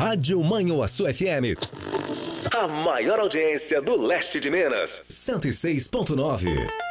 Rádio Manhuaçu FM. A maior audiência do leste de Minas. 106.9.